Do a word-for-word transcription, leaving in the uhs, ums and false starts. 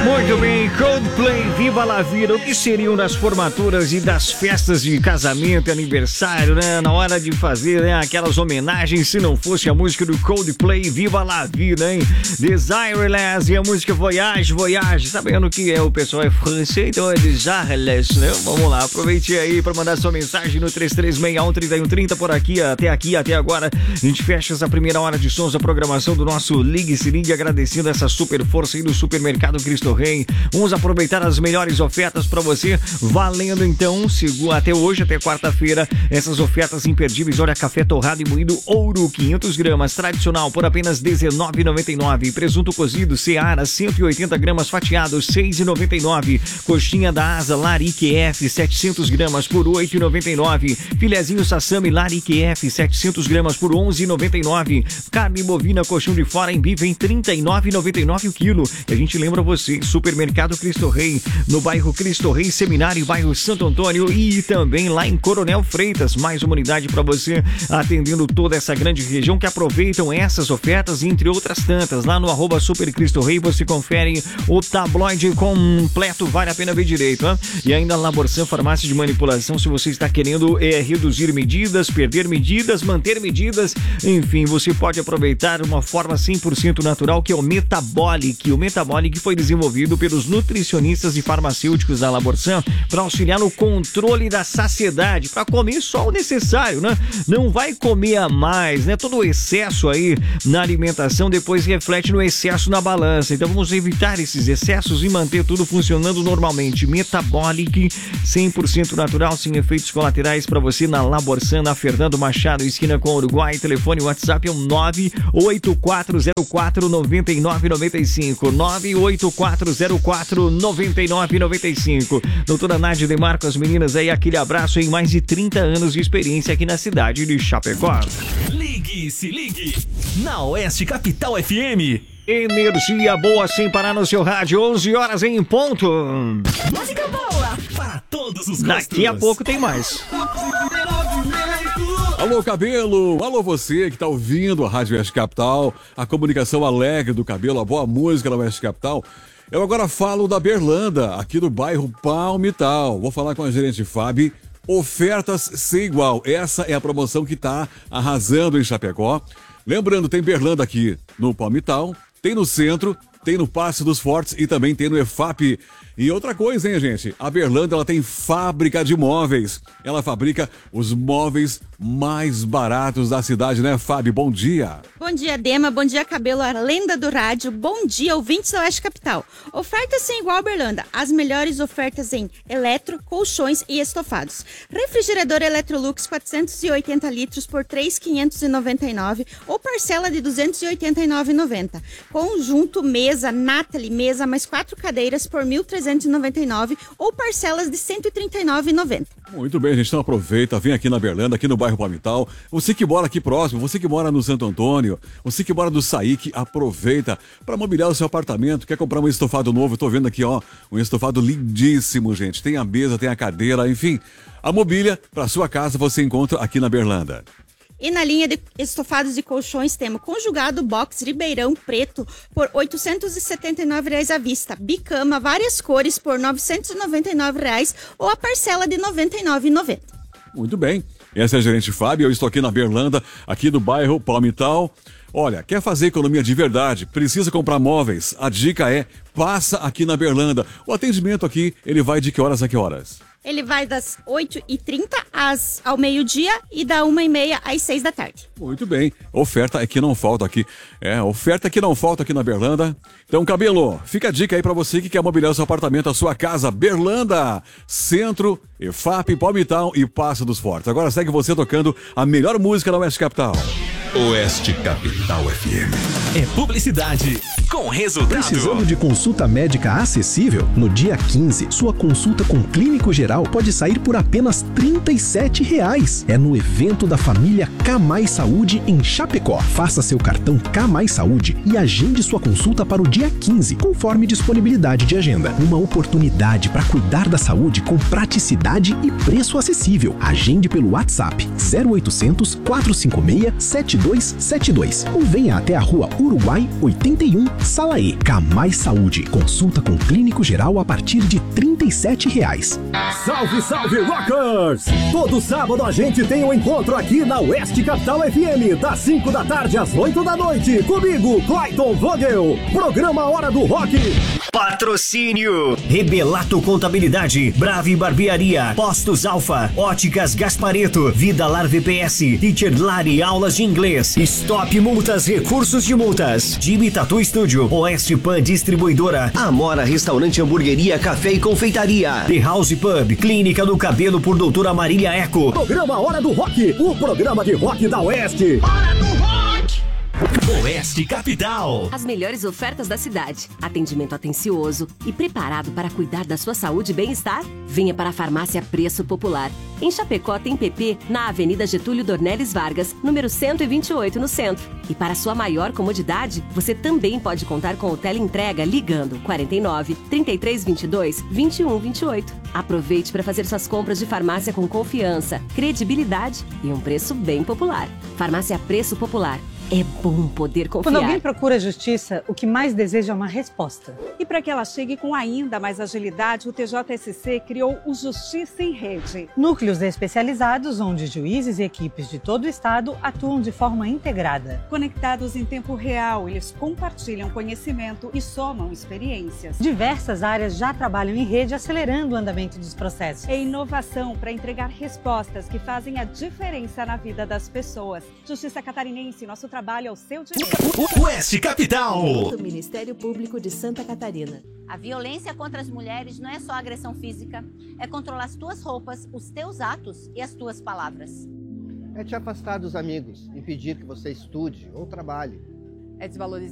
Muito bem, Coldplay, Viva la Vida. O que seriam das formaturas e das festas de casamento e aniversário, né? Na hora de fazer, né, aquelas homenagens, se não fosse a música do Coldplay, Viva la Vida, hein? Desireless e a música Voyage, Voyage. Sabendo que é, o pessoal é francês, então é Desireless, né? Vamos lá, aproveite aí para mandar sua mensagem no três três seis um, três um três zero por aqui, até aqui, até agora. A gente fecha essa primeira hora de sons da programação do nosso Ligue Se Ligue, agradecendo essa super força aí do Supermercado Cristo Rei. Vamos aproveitar as melhores ofertas para você, valendo então até hoje, até quarta-feira, essas ofertas imperdíveis. Olha, café torrado e moído Ouro, quinhentas gramas, tradicional, por apenas dezenove reais e noventa e nove centavos. Presunto cozido Seara, cento e oitenta gramas, fatiado, seis reais e noventa e nove centavos. Coxinha da Asa Larique F, setecentas gramas, por oito reais e noventa e nove centavos. Filezinho Sassami Larique F, setecentas gramas, por onze reais e noventa e nove centavos. Carne bovina colchão de fora em bife em trinta e nove reais e noventa e nove centavos o quilo. E a gente lembra você, Supermercado Cristo Rei, no bairro Cristo Rei Seminário, bairro Santo Antônio, e também lá em Coronel Freitas. Mais uma unidade para você, atendendo toda essa grande região, que aproveitam essas ofertas, entre outras tantas. Lá no arroba Super Cristo Rei você confere o tabloide completo, vale a pena ver direito, hein? E ainda Laborsan Farmácia de Manipulação, se você está querendo é, reduzir medidas, perder medidas, manter medidas, enfim, você pode aproveitar uma forma cem por cento natural, que é o Metabolic. O Metabolic foi desenvolvido pelos nutricionistas e farmacêuticos da Laborsan para auxiliar no controle da saciedade, para comer só o necessário, né? Não vai comer a mais, né? Todo o excesso aí na alimentação depois reflete no excesso na balança. Então vamos evitar esses excessos e manter tudo funcionando normalmente. Metabolic, cem por cento natural, sem efeitos colaterais, para você na Laborsan, na Fernando Machado, esquina com o Uruguai. Telefone WhatsApp é o nove oito quatro zero quatro nove nove nove cinco, nove oito quatro zero quatro nove nove nove cinco. Doutora Nádia Demarco, as meninas aí, aquele abraço em mais de trinta anos de experiência aqui na cidade de Chapecó. Ligue Se Ligue, na Oeste Capital F M. Energia boa sem parar no seu rádio, onze horas em ponto. Música boa para todos os gostos. Daqui a pouco tem mais. Alô, Cabelo! Alô, você que tá ouvindo a Rádio Oeste Capital, a comunicação alegre do Cabelo, a boa música da Oeste Capital. Eu agora falo da Berlanda, aqui do bairro Palmital. Vou falar com a gerente Fábio. Ofertas sem igual. Essa é a promoção que tá arrasando em Chapecó. Lembrando, tem Berlanda aqui no Palmital, tem no centro, tem no Passo dos Fortes e também tem no E F A P. E outra coisa, hein, gente? A Berlanda, ela tem fábrica de móveis. Ela fabrica os móveis mais baratos da cidade, né, Fábio? Bom dia. Bom dia, Dema. Bom dia, Cabelo, a lenda do rádio. Bom dia, ouvintes da Oeste Capital. Ofertas sem igual, Berlanda. As melhores ofertas em eletro, colchões e estofados. Refrigerador Electrolux quatrocentos e oitenta litros por três mil quinhentos e noventa e nove reais ou parcela de duzentos e oitenta e nove reais e noventa centavos. Conjunto mesa Natalie, mesa mais quatro cadeiras por mil trezentos e noventa e nove reais ou parcelas de cento e trinta e nove reais e noventa centavos. Muito bem, gente. Então aproveita, vem aqui na Berlanda, aqui no bairro Palmital. Você que mora aqui próximo, você que mora no Santo Antônio, você que mora no Saíque, aproveita para mobiliar o seu apartamento. Quer comprar um estofado novo? Eu tô vendo aqui, ó, um estofado lindíssimo, gente. Tem a mesa, tem a cadeira, enfim. A mobília para sua casa você encontra aqui na Berlanda. E na linha de estofados e colchões temos conjugado box Ribeirão preto por oitocentos e setenta e nove reais à vista, bicama várias cores por novecentos e noventa e nove reais ou a parcela de noventa e nove reais e noventa centavos. Muito bem. Essa é a gerente Fábio, eu estou aqui na Berlanda, aqui do bairro Palmital. Olha, quer fazer economia de verdade? Precisa comprar móveis? A dica é, passa aqui na Berlanda. O atendimento aqui, ele vai de que horas a que horas? Ele vai das oito e trinta às, ao meio-dia e da uma e meia às seis da tarde. Muito bem. Oferta é que não falta aqui. É, oferta que não falta aqui na Berlanda. Então, Cabelo, fica a dica aí pra você que quer mobiliar o seu apartamento, a sua casa. Berlanda, Centro, E F A P, Palmital e Passo dos Fortes. Agora segue você tocando a melhor música da Oeste Capital. Oeste Capital F M. É publicidade com resultado. Precisando de consulta médica acessível? No dia quinze, sua consulta com clínico geral pode sair por apenas trinta e sete reais. É no evento da família K Mais Saúde em Chapecó. Faça seu cartão K Mais Saúde e agende sua consulta para o dia quinze, conforme disponibilidade de agenda. Uma oportunidade para cuidar da saúde com praticidade e preço acessível. Agende pelo WhatsApp zero oitocentos, quatrocentos e cinquenta e seis, sete dois sete dois ou venha até a rua Uruguai oitenta e um, Passa lá aí, Camais Saúde, consulta com clínico geral a partir de trinta e sete reais. Salve, salve, rockers! Todo sábado a gente tem um encontro aqui na Oeste Capital F M, das cinco da tarde às oito da noite, comigo, Clayton Vogel, programa Hora do Rock. Patrocínio Rebelato Contabilidade, Brave Barbearia, Postos Alfa, Óticas Gaspareto, Vida Lar V P S, Teacher Lari Aulas de Inglês, Stop Multas Recursos de Multas, Jimmy Tattoo Studio, Oeste Pan Distribuidora, Amora Restaurante Hamburgueria, Café e Confeitaria, The House Pub, Clínica do Cabelo por Doutora Marília Eco. Programa Hora do Rock, o programa de rock da Oeste. Hora do Rock! Oeste Capital. As melhores ofertas da cidade. Atendimento atencioso e preparado para cuidar da sua saúde e bem-estar? Venha para a Farmácia Preço Popular. Em Chapecó tem P P na Avenida Getúlio Dornelles Vargas, número cento e vinte e oito, no centro. E para sua maior comodidade, você também pode contar com o teleentrega ligando quarenta e nove, trinta e três, vinte e dois, vinte e um, vinte e oito. Aproveite para fazer suas compras de farmácia com confiança, credibilidade e um preço bem popular. Farmácia Preço Popular. É bom poder confiar. Quando alguém procura justiça, o que mais deseja é uma resposta. E para que ela chegue com ainda mais agilidade, o T J S C criou o Justiça em Rede. Núcleos especializados onde juízes e equipes de todo o estado atuam de forma integrada. Conectados em tempo real, eles compartilham conhecimento e somam experiências. Diversas áreas já trabalham em rede, acelerando o andamento dos processos. É inovação para entregar respostas que fazem a diferença na vida das pessoas. Justiça Catarinense, nosso trabalho trabalho ao seu direito. Oeste Capital. Do Ministério Público de Santa Catarina. A violência contra as mulheres não é só agressão física, é controlar as tuas roupas, os teus atos e as tuas palavras. É te afastar dos amigos, impedir que você estude ou trabalhe. É desvalorizar